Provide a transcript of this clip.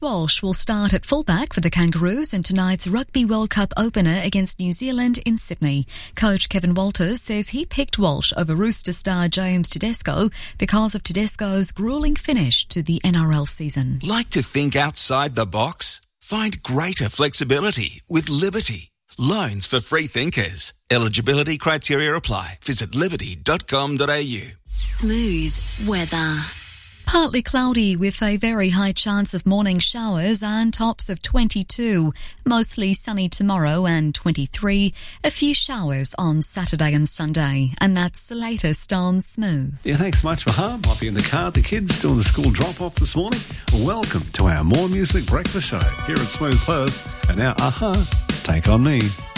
Walsh will start at fullback for the Kangaroos in tonight's Rugby World Cup opener against New Zealand in Sydney. Coach Kevin Walters says he picked Walsh over Rooster star James Tedesco because of Tedesco's gruelling finish to the NRL season. Like to think outside the box? Find greater flexibility with Liberty. Loans for free thinkers. Eligibility criteria apply. Visit liberty.com.au. Smooth weather. Partly cloudy with a very high chance of morning showers and tops of 22. Mostly sunny tomorrow and 23. A few showers on Saturday and Sunday. And that's the latest on Smooth. Yeah, thanks so much, Maham. Might be in the car. The kids doing the school drop-off this morning. Welcome to our More Music Breakfast Show here at Smooth Perth. And now, Take On Me.